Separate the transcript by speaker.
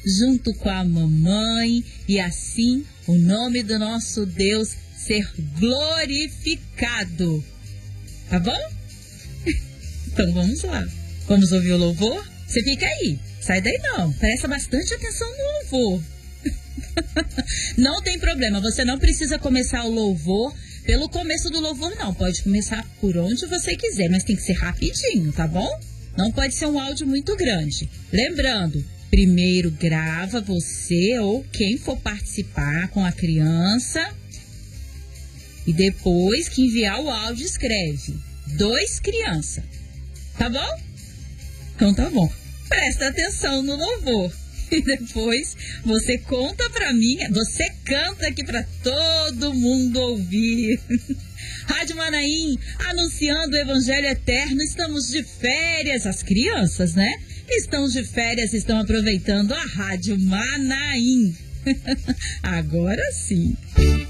Speaker 1: junto com a mamãe, e assim o nome do nosso Deus ser glorificado. Tá bom? Então vamos lá. Vamos ouvir o louvor? Você fica aí. Sai daí não. Presta bastante atenção no louvor. Não tem problema. Você não precisa começar o louvor pelo começo do louvor, não. Pode começar por onde você quiser, mas tem que ser rapidinho, tá bom? Não pode ser um áudio muito grande. Lembrando, primeiro grava você ou quem for participar com a criança. E depois que enviar o áudio, escreve 2 crianças. Tá bom? Então tá bom. Presta atenção no louvor. E depois você conta pra mim, você canta aqui pra todo mundo ouvir. Rádio Manaim, anunciando o Evangelho Eterno. Estamos de férias, as crianças, né? Estão de férias, estão aproveitando a Rádio Manaim. Agora sim.